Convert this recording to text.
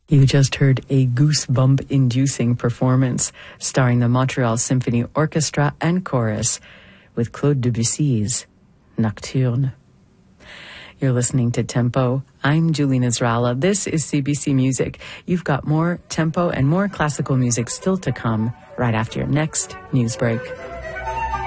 You just heard a goosebump-inducing performance starring the Montreal Symphony Orchestra and Chorus with Claude Debussy's Nocturne. You're listening to Tempo. I'm Julie Nasrallah. This is CBC Music. You've got more tempo and more classical music still to come right after your next news break.